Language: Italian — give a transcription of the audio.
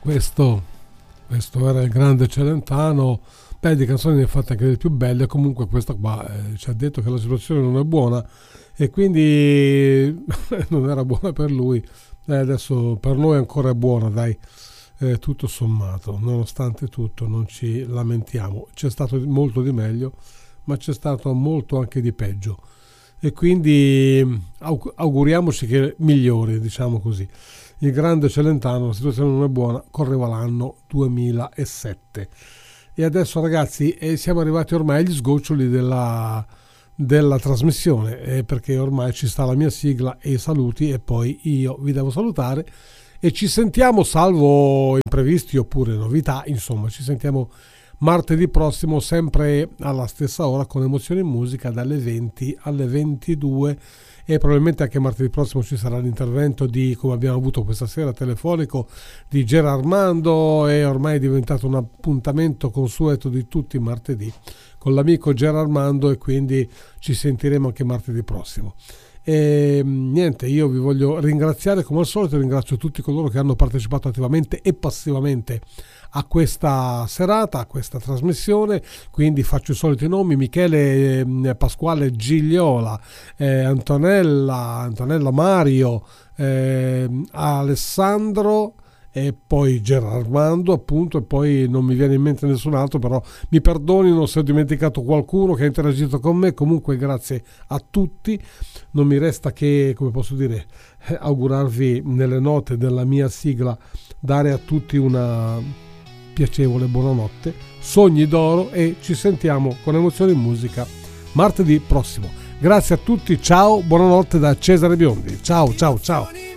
Questo era il grande Celentano. Beh, di canzoni ne ha fatte anche delle più belle. Comunque questa qua ci ha detto che la situazione non è buona e quindi non era buona per lui. Adesso per noi ancora è buona, dai, tutto sommato. Nonostante tutto non ci lamentiamo. C'è stato molto di meglio, ma c'è stato molto anche di peggio. E quindi auguriamoci che migliori, diciamo così. Il grande Celentano, la situazione non è buona, correva l'anno 2007. E adesso ragazzi siamo arrivati ormai agli sgoccioli della trasmissione, perché ormai ci sta la mia sigla e i saluti e poi io vi devo salutare e ci sentiamo, salvo imprevisti oppure novità, insomma ci sentiamo martedì prossimo sempre alla stessa ora con Emozioni in Musica dalle 20 alle 22 e probabilmente anche martedì prossimo ci sarà l'intervento di, come abbiamo avuto questa sera telefonico, di Gerard Armando, e ormai è diventato un appuntamento consueto di tutti i martedì con l'amico Gerard Armando e quindi ci sentiremo anche martedì prossimo. E niente, io vi voglio ringraziare come al solito, ringrazio tutti coloro che hanno partecipato attivamente e passivamente a questa serata, a questa trasmissione, quindi faccio i soliti nomi: Michele, Pasquale Gigliola, Antonella Mario, Alessandro e poi Gerard Armando appunto, e poi non mi viene in mente nessun altro, però mi perdonino se ho dimenticato qualcuno che ha interagito con me. Comunque grazie a tutti, non mi resta che, come posso dire, augurarvi nelle note della mia sigla, dare a tutti una piacevole buonanotte, sogni d'oro, e ci sentiamo con Emozioni in Musica martedì prossimo. Grazie a tutti, ciao, buonanotte da Cesare Biondi, ciao.